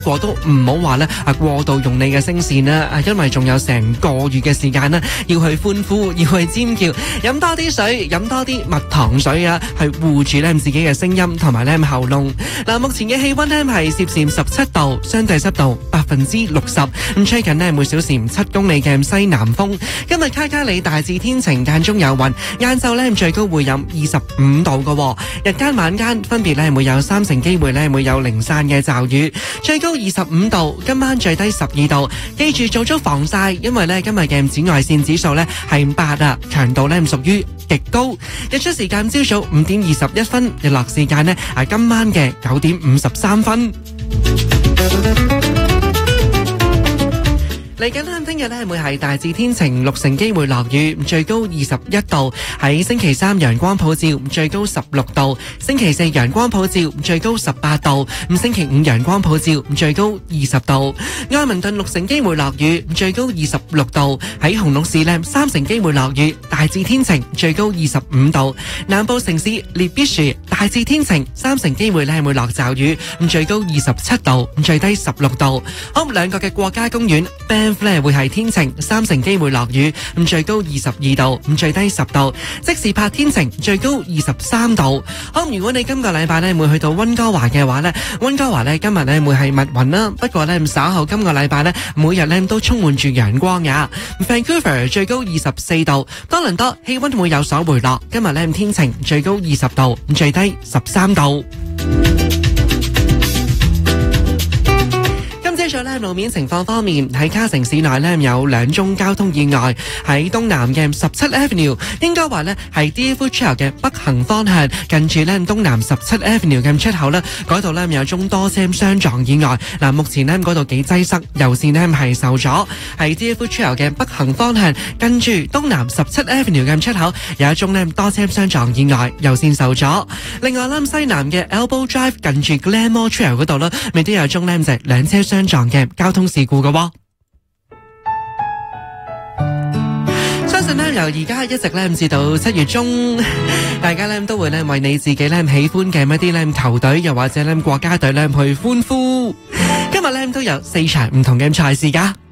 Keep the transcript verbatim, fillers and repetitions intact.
過都唔好話咧啊過度用你嘅聲線啦，啊因為仲有成個月嘅時間啦，要去歡呼，要去尖叫，飲多啲水，飲多啲蜜糖水啊，去護住咧自己嘅聲音同埋咧喉嚨。嗱，目前嘅氣溫咧係攝氏十七度，相對濕度百分之六十，咁吹緊咧每小時七公里嘅西南風。今日卡卡里大致天晴，間中有雲，晏晝咧最高會有二十五度嘅，日間晚間分別咧會有三成機會咧會有零散嘅驟雨，最高二十五度，今晚最低十二度。記住做足防曬，因為咧今日嘅紫外線指數咧係八啊，強度咧屬於極高。日出時間朝早五點二十一分，日落時間呢係今晚嘅九點五十三分。嚟緊咧，聽日咧會係大致天晴，六成機會落雨，最高二十一度。喺星期三陽光普照，最高十六度。星期四陽光普照，最高十八度。咁星期五陽光普照，最高二十度。愛民頓六成機會落雨，最高二十六度。喺紅綠市咧三成機會落雨，大致天晴，最高二十五度。南部城市列必樹大致天晴，三成機會咧會落驟雨，咁最高二十七度，最低十六度。好，兩個嘅國家公園咧會係天晴，三成機會落雨，咁最高二十二度，咁最低十度。即時拍天晴，最高二十三度。好，如果你今個禮拜咧會去到溫哥華嘅話咧，溫哥華咧今日咧會係密雲啦，不過咧稍後今個禮拜咧每日咧都充滿住陽光呀。Vancouver 最高二十四度，多倫多氣溫會有所回落，今日咧天晴，最高二十度，咁最低十三度。今朝早咧路面情況方面，喺卡城市內咧有兩宗交通意外，喺東南嘅十七 Avenue， 應該話咧係 Deerfoot Trail 嘅北行方向，近住咧東南十七 Avenue 嘅出口咧，嗰度咧有宗多車相撞意外。嗱，目前咧嗰度幾擠塞，右線咧係受阻。喺 Deerfoot Trail 嘅北行方向，近住東南十七 Avenue 嘅出口有一宗咧多車相撞意外，右線受阻。另外咧西南嘅 Elbow Drive 近住 Glenmore Trail 嗰度咧，亦都有宗咧就係兩車相撞嘅交通事故嘅喎。相信咧由而家一直咧至到七月中，大家咧都會咧為你自己咧喜歡嘅一啲咧球隊又或者咧國家隊咧去歡呼。今日咧都有四場唔同嘅賽事噶。